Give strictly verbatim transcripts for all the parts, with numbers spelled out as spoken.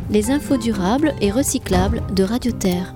les infos durables et recyclables de Radio Terre.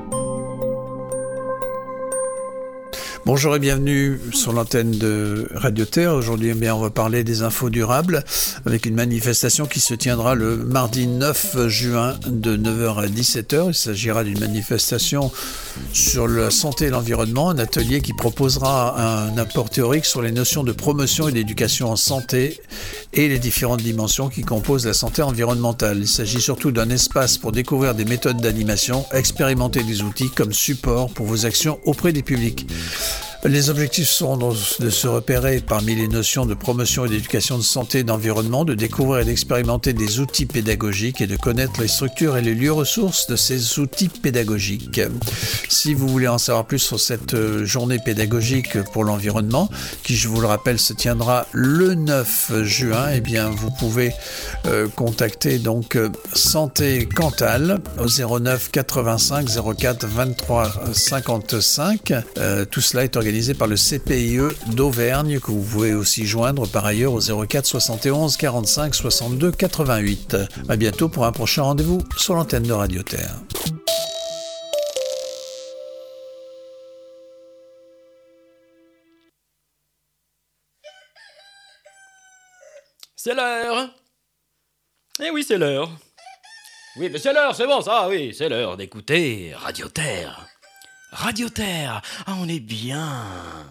Bonjour et bienvenue sur l'antenne de Radio Terre. Aujourd'hui, eh bien, on va parler des infos durables avec une manifestation qui se tiendra le mardi neuf juin de neuf heures à dix-sept heures. Il s'agira d'une manifestation sur la santé et l'environnement, un atelier qui proposera un apport théorique sur les notions de promotion et d'éducation en santé et les différentes dimensions qui composent la santé environnementale. Il s'agit surtout d'un espace pour découvrir des méthodes d'animation, expérimenter des outils comme support pour vos actions auprès des publics. Les objectifs sont de se repérer parmi les notions de promotion et d'éducation de santé et d'environnement, de découvrir et d'expérimenter des outils pédagogiques et de connaître les structures et les lieux ressources de ces outils pédagogiques. Si vous voulez en savoir plus sur cette journée pédagogique pour l'environnement, qui je vous le rappelle se tiendra le neuf juin, eh bien vous pouvez euh, contacter donc euh, Santé Cantal au zéro neuf quatre-vingt-cinq zéro quatre vingt-trois cinquante-cinq. Euh, tout cela est organisé par le C P I E d'Auvergne, que vous pouvez aussi joindre par ailleurs au zéro quatre soixante et onze quarante-cinq soixante-deux quatre-vingt-huit. À bientôt pour un prochain rendez-vous sur l'antenne de Radio Terre. C'est l'heure. Eh oui, c'est l'heure. Oui, mais c'est l'heure, c'est bon ça, oui, c'est l'heure d'écouter Radio Terre. Radio Terre, ah, on est bien.